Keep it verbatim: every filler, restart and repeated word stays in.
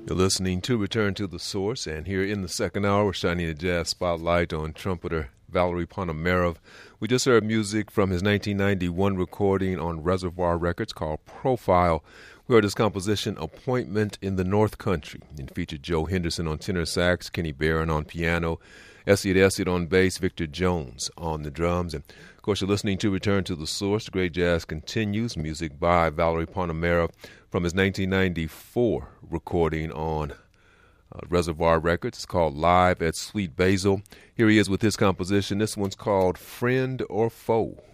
You're listening to Return to the Source, and here in the second hour, we're shining a jazz spotlight on trumpeter Valery Ponomarev. We just heard music from his nineteen ninety-one recording on Reservoir Records called Profile. We heard his composition Appointment in the North Country, and featured Joe Henderson on tenor sax, Kenny Barron on piano, Esliot Esliot on bass, Victor Jones on the drums. And of course, you're listening to Return to the Source. The great jazz continues. Music by Valery Ponomarev from his nineteen ninety-four recording on uh, Reservoir Records. It's called Live at Sweet Basil. Here he is with his composition. This one's called Friend or Foe.